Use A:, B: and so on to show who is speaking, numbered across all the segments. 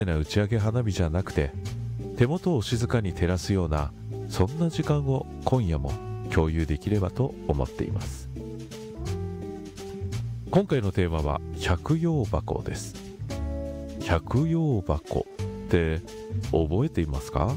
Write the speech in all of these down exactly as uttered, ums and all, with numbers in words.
A: な打ち上げ花火じゃなくて、手元を静かに照らすようなそんな時間を今夜も共有できればと思っています。今回のテーマは百葉箱です。百葉箱って覚えていますか？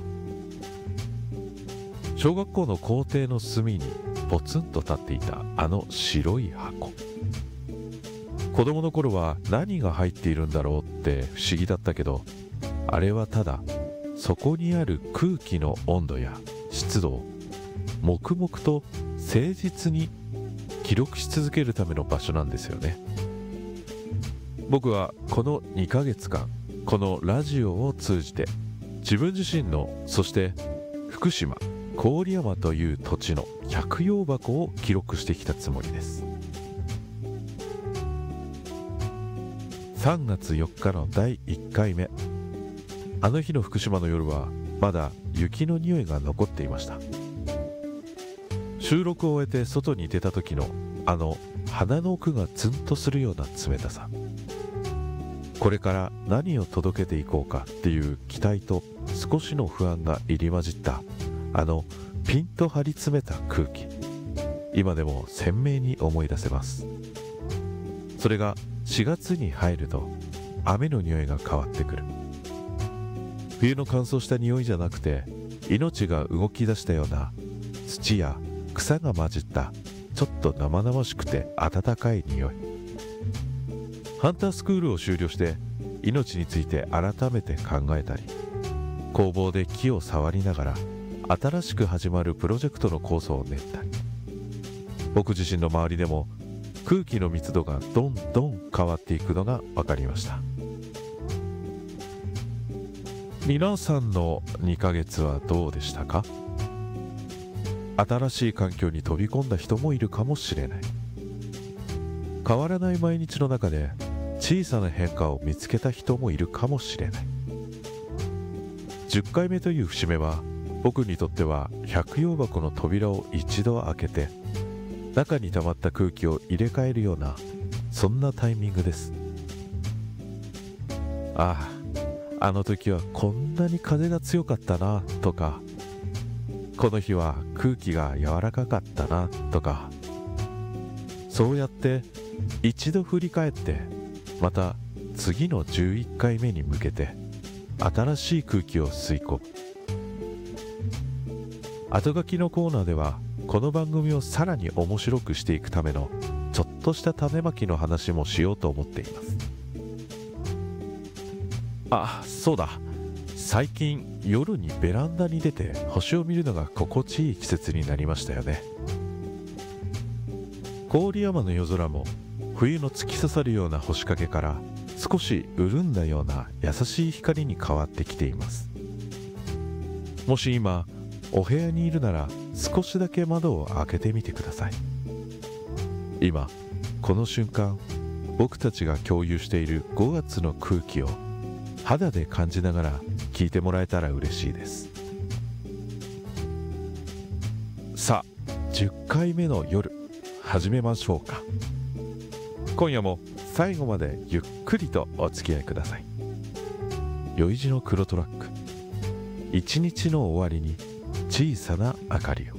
A: 小学校の校庭の隅にポツンと立っていたあの白い箱。子供の頃は何が入っているんだろうって不思議だったけど、あれはただそこにある空気の温度や湿度を黙々と誠実に記録し続けるための場所なんですよね。僕はこのにかげつかん、このラジオを通じて自分自身の、そして福島郡山という土地の百葉箱を記録してきたつもりです。さんがつよっかのだいいっかいめ、あの日の福島の夜はまだ雪の匂いが残っていました。収録を終えて外に出た時のあの鼻の奥がツンとするような冷たさ、これから何を届けていこうかっていう期待と少しの不安が入り混じったあのピンと張り詰めた空気、今でも鮮明に思い出せます。それがしがつに入ると雨の匂いが変わってくる。冬の乾燥した匂いじゃなくて、命が動き出したような土や草が混じったちょっと生々しくて温かい匂い。ハンタースクールを修了して命について改めて考えたり、工房で木を触りながら新しく始まるプロジェクトの構想を練ったり、僕自身の周りでも空気の密度がどんどん変わっていくのが分かりました。皆さんのにかげつはどうでしたか？新しい環境に飛び込んだ人もいるかもしれない。変わらない毎日の中で小さな変化を見つけた人もいるかもしれない。じゅっかいめという節目は僕にとっては百葉箱の扉を一度開けて中に溜まった空気を入れ替えるような、そんなタイミングです。ああ、あの時はこんなに風が強かったなとか、この日は空気が柔らかかったなとか、そうやって一度振り返ってまた次のじゅういっかいめに向けて新しい空気を吸い込む。後書きのコーナーではこの番組をさらに面白くしていくためのちょっとした種まきの話もしようと思っています。あ、そうだ、最近夜にベランダに出て星を見るのが心地いい季節になりましたよね。郡山の夜空も冬の突き刺さるような星影から少し潤んだような優しい光に変わってきています。もし今お部屋にいるなら少しだけ窓を開けてみてください。今この瞬間、僕たちが共有しているごがつの空気を肌で感じながら聞いてもらえたら嬉しいです。さあ、じゅっかいめの夜始めましょうか。今夜も最後までゆっくりとお付き合いください。酔字の黒トラック、一日の終わりに小さな明かりを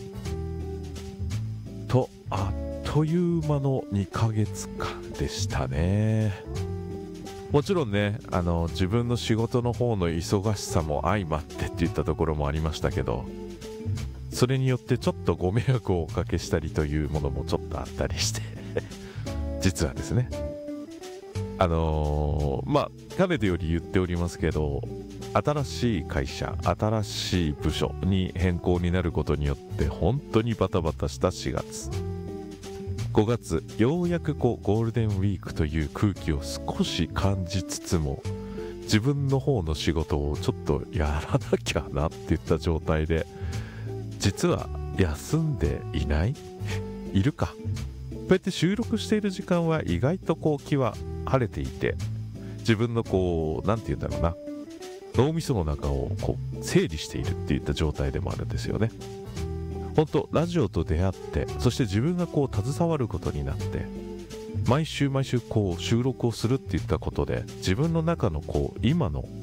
A: と、あっという間のにかげつかんでしたね。もちろんね、あの自分の仕事の方の忙しさも相まってっていったところもありましたけど、それによってちょっとご迷惑をおかけしたりというものもちょっとあったりして実はですね、あのー、まあかねてより言っておりますけど、新しい会社、新しい部署に変更になることによって本当にバタバタしたしがつ、ごがつようやくこうゴールデンウィークという空気を少し感じつつも、自分の方の仕事をちょっとやらなきゃなっていった状態で、実は休んでいないいるか、こうやって収録している時間は意外とこう気は晴れていて、自分のこうなんて言うんだろうな、脳みその中をこう整理しているっていった状態でもあるんですよね。本当ラジオと出会って、そして自分がこう携わることになって、 毎週毎週こう収録をするって言ったことで自分の中のこう今の